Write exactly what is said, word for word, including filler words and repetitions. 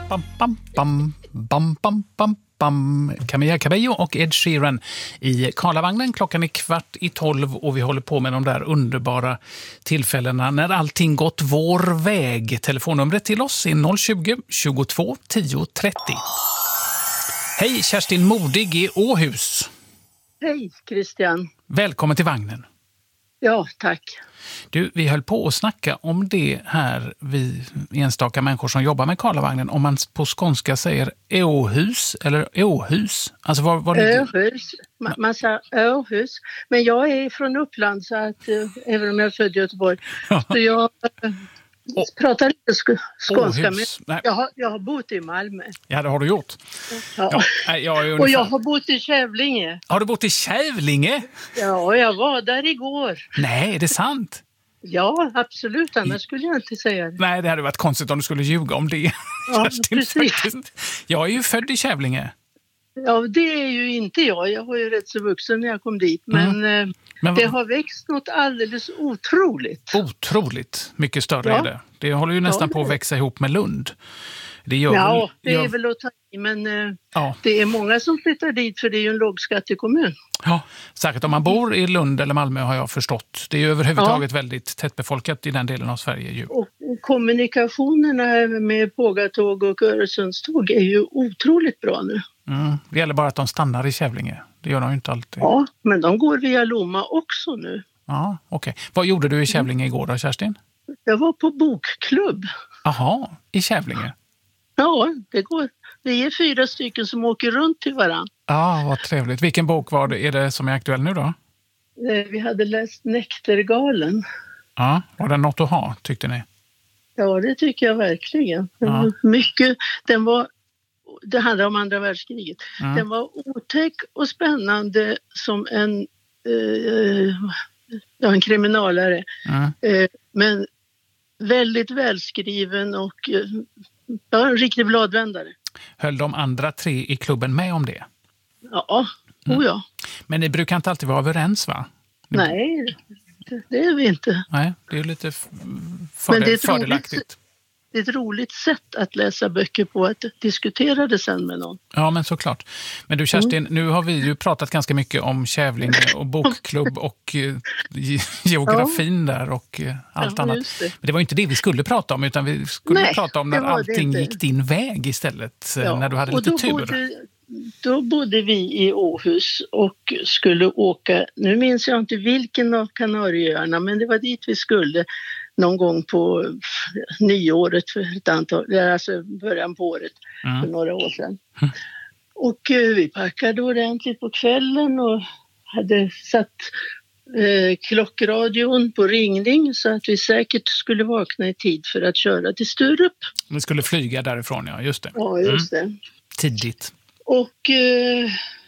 Bam, bam, bam, bam, bam, bam, bam. Camilla Cabello och Ed Sheeran i Karlavagnen. Klockan är kvart i tolv och vi håller på med de där underbara tillfällena när allting gått vår väg. Telefonnumret till oss är noll tjugo, tjugotvå, tio, trettio. Hej, Kerstin Modig i Åhus. Hej, Christian. Välkommen till vagnen. Ja, tack. Du, vi höll på att snacka om det här, vi enstaka människor som jobbar med Karlavagnen, om man på skånska säger Åhus eller Åhus. Alltså vad, vad ligger... Åhus. Man, man säger Åhus. Men jag är från Uppland, så att äh, även om jag är född i Göteborg, så jag äh, Å- pratar lite sk- skånska. Åhus. Men Nej. jag har, jag har bott i Malmö. Ja, det har du gjort. Ja. Ja, nej, jag är ungefär... Och jag har bott i Kävlinge. Har du bott i Kävlinge? Ja, jag var där igår. Nej, är det sant? Ja, absolut. Annars skulle jag inte säga det. Nej, det hade varit konstigt om du skulle ljuga om det. Ja, Kerstin, precis. faktiskt. Jag är ju född i Kävlinge. Ja, det är ju inte jag. Jag var ju rätt så vuxen när jag kom dit. Men, Mm. eh, Men det vad- har växt något alldeles otroligt. Otroligt mycket större Ja. är det. Det håller ju nästan Ja, på att det är. växa ihop med Lund. Det gör Ja, väl, det gör, är väl att ta i, men eh, ja, det är många som flyttar dit för det är ju en lågskattekommun. ja, säkert om man bor i Lund eller Malmö har jag förstått. Det är ju överhuvudtaget väldigt tättbefolkat i den delen av Sverige. Ju. Och kommunikationerna med Pågatåg och Öresundståg är ju otroligt bra nu. Mm. Det gäller bara att de stannar i Kävlinge. Det gör de ju inte alltid. Ja, men de går via Lomma också nu. Ja, okej. Vad gjorde du i Kävlinge igår då, Kerstin? Jag var på bokklubb. Jaha, i Kävlinge. Ja, det går. Vi är fyra stycken som åker runt till varann. Ja, vad trevligt. Vilken bok var det, är det som är aktuell nu då? Eh, Vi hade läst Nektargalen. Ja, var det något att ha, tyckte ni? Ja, det tycker jag verkligen. Den Ja. var mycket, den var, det handlar om andra världskriget. Mm. Den var otäck och spännande som en, eh, ja, en kriminalare. Mm. Eh, men väldigt välskriven och eh, ja, en riktig bladvändare. Höll de andra tre i klubben med om det? Ja, Mm. oh ja. Men ni brukar inte alltid vara överens, va? Nej, det, det är vi inte. Nej, det är ju lite f- Men fördel, det är ett fördelaktigt. roligt- Det är ett roligt sätt att läsa böcker på, att diskutera det sen med någon. Ja, men såklart. Men du Kerstin, Mm. nu har vi ju pratat ganska mycket om Kävlinge och bokklubb och eh, ge- geografin där och eh, allt Ja, annat. just det. Men det var inte det vi skulle prata om, utan vi skulle Nej, prata om det när var det allting inte. gick din väg istället, eh, Ja, när du hade och lite då tur. Bodde, då bodde vi i Åhus och skulle åka, nu minns jag inte vilken av Kanarieöarna, men det var dit vi skulle någon gång på nyåret för ett antal, alltså början på året, Mm. för några år sedan. Och eh, vi packade ordentligt på kvällen och hade satt eh, klockradion på ringning så att vi säkert skulle vakna i tid för att köra till Sturup. Vi skulle flyga därifrån, ja, just det. Ja, just det. Tidigt. Och eh,